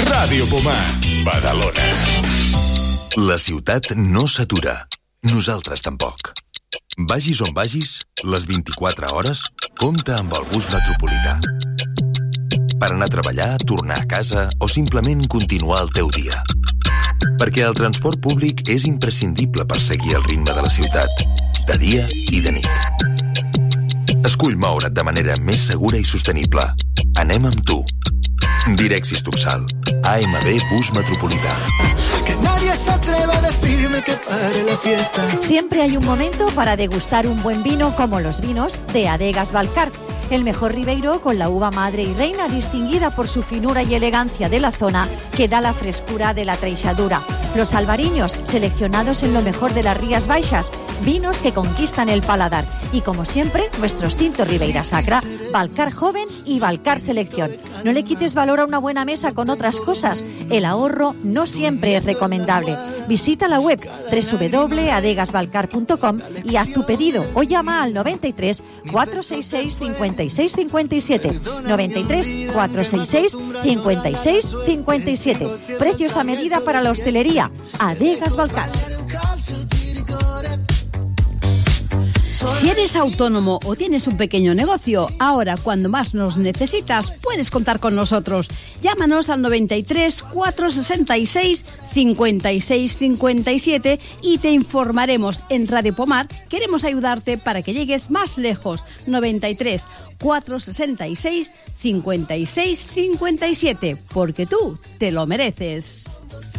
Ràdio Pomar, Badalona. La ciutat no s'atura. Nosaltres tampoc. Vagis on vagis, les 24 hores, compta amb el bus metropolità. Per anar a treballar, tornar a casa o simplement continuar el teu dia. Perquè el transport públic és imprescindible per seguir el ritme de la ciutat, de dia i de nit. Escull moure't de manera més segura i sostenible. Anem amb tu. Direxis Tuxal. AMB Bus Metropolità. Que nadie se atreva a decirme que pare la fiesta. Siempre hay un momento para degustar un buen vino como los vinos de Adegas Balcar. El mejor Ribeiro con la uva madre y reina distinguida por su finura y elegancia de la zona que da la frescura de la treixadura. Los albariños seleccionados en lo mejor de las Rías Baixas, vinos que conquistan el paladar. Y como siempre, nuestros tintos Ribeira Sacra, Balcar Joven y Balcar Selección. No le quites valor a una buena mesa con otras cosas. El ahorro no siempre es recomendable. Visita la web www.adegasbalcar.com y haz tu pedido o llama al 93 466 56 57. 93 466 56 57. Precios a medida para la hostelería. Adegas Balcar. Si eres autónomo o tienes un pequeño negocio, ahora cuando más nos necesitas, puedes contar con nosotros. Llámanos al 93 466 56 57 y te informaremos. En Radio Pomar queremos ayudarte para que llegues más lejos. 93 466 56 57, porque tú te lo mereces.